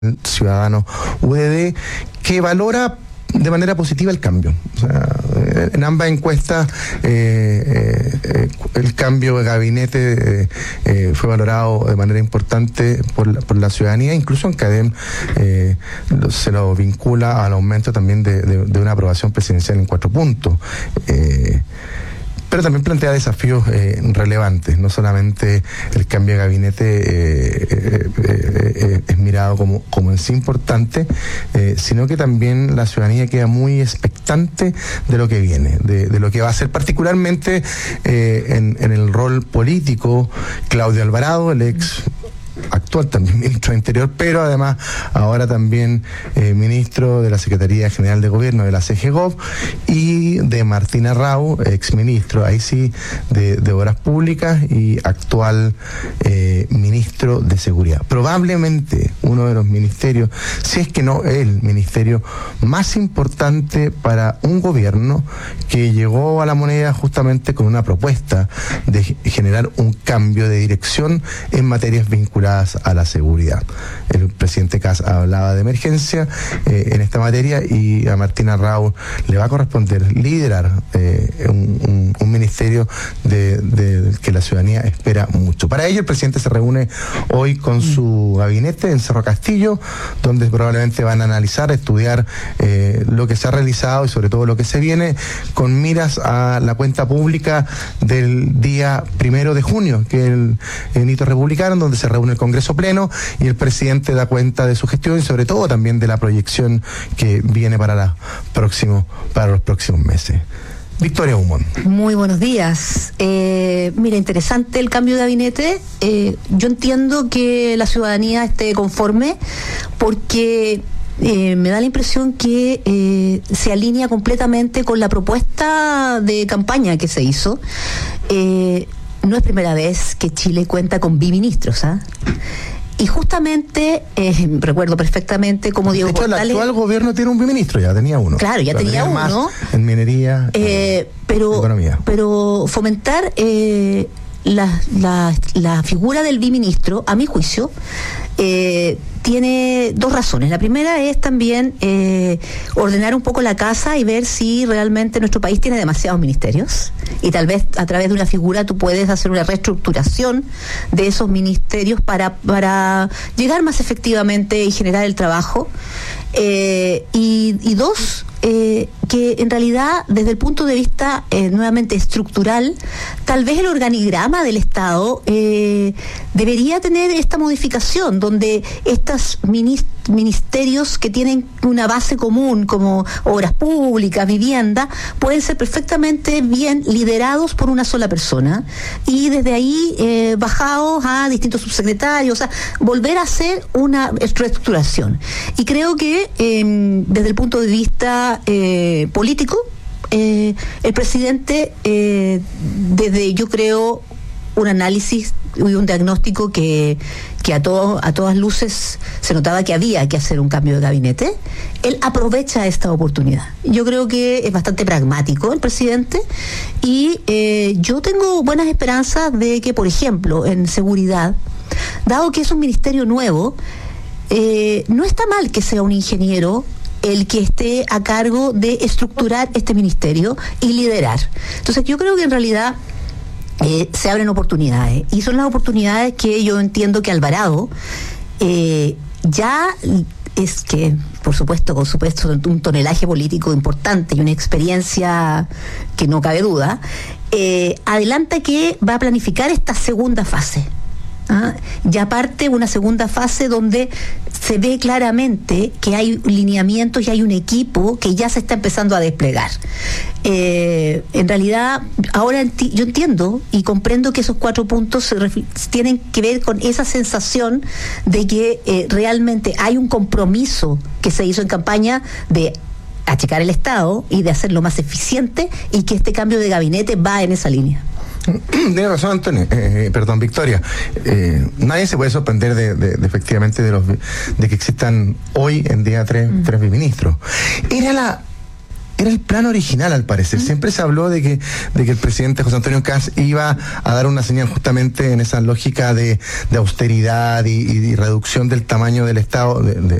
Ciudadano UDD, que valora de manera positiva el cambio. O sea, en ambas encuestas el cambio de gabinete fue valorado de manera importante por la ciudadanía. Incluso en CADEM se lo vincula al aumento también de una aprobación presidencial en 4 puntos. Pero también plantea desafíos relevantes. No solamente el cambio de gabinete es mirado como en sí importante, sino que también la ciudadanía queda muy expectante de lo que viene, de lo que va a ser particularmente en el rol político Claudio Alvarado, el actual también ministro de Interior, pero además ahora también ministro de la Secretaría General de Gobierno de la CGGOV, y de Martín Arrau, exministro, ahí sí, de Obras Públicas y actual ministro de Seguridad. Probablemente uno de los ministerios, si es que no el ministerio más importante para un gobierno que llegó a la moneda justamente con una propuesta de generar un cambio de dirección en materias vinculadas a la seguridad. El presidente Kast hablaba de emergencia en esta materia, y a Martín Arrau le va a corresponder liderar un ministerio del que la ciudadanía espera mucho. Para ello, el presidente se reúne hoy con su gabinete en Cerro Castillo, donde probablemente van a analizar, estudiar lo que se ha realizado y sobre todo lo que se viene, con miras a la cuenta pública del día 1 de junio, que es el hito republicano, donde se reúne el Congreso Pleno y el presidente da cuenta de su gestión y sobre todo también de la proyección que viene para los próximos meses. Victoria Humón. Muy buenos días. Mira, interesante el cambio de gabinete. Yo entiendo que la ciudadanía esté conforme porque me da la impresión que se alinea completamente con la propuesta de campaña que se hizo. No es primera vez que Chile cuenta con biministros, ¿ah? Y justamente, recuerdo perfectamente cómo Diego Portales... De hecho, el actual gobierno tiene un biministro, ya tenía uno. Claro, ya tenía uno. Más en minería, economía. Pero fomentar la figura del biministro, a mi juicio, tiene 2 razones. La primera es también ordenar un poco la casa y ver si realmente nuestro país tiene demasiados ministerios, y tal vez a través de una figura tú puedes hacer una reestructuración de esos ministerios para llegar más efectivamente y generar el trabajo. Y 2, que en realidad desde el punto de vista nuevamente estructural, tal vez el organigrama del Estado debería tener esta modificación, donde estos ministerios que tienen una base común como obras públicas, vivienda, pueden ser perfectamente bien liderados por una sola persona, y desde ahí bajados a distintos subsecretarios, o sea, volver a hacer una reestructuración. Y creo que desde el punto de vista político, el presidente, desde, yo creo, un análisis y un diagnóstico que a todas luces se notaba que había que hacer un cambio de gabinete, él aprovecha esta oportunidad. Yo creo que es bastante pragmático el presidente, y yo tengo buenas esperanzas de que, por ejemplo, en seguridad, dado que es un ministerio nuevo, no está mal que sea un ingeniero el que esté a cargo de estructurar este ministerio y liderar. Entonces yo creo que en realidad se abren oportunidades, y son las oportunidades que yo entiendo que Alvarado ya es que, por supuesto, con un tonelaje político importante y una experiencia que no cabe duda, adelanta que va a planificar esta segunda fase. Ya parte una segunda fase donde se ve claramente que hay lineamientos y hay un equipo que ya se está empezando a desplegar. En realidad, ahora yo entiendo y comprendo que esos 4 puntos tienen que ver con esa sensación de que realmente hay un compromiso que se hizo en campaña de achicar el Estado y de hacerlo más eficiente, y que este cambio de gabinete va en esa línea. Tiene razón, Antonio, Victoria. Nadie se puede sorprender de efectivamente de que existan hoy en día tres ministros. era el plan original, al parecer. Siempre se habló de que el presidente José Antonio Kast iba a dar una señal justamente en esa lógica de austeridad y reducción del tamaño del Estado,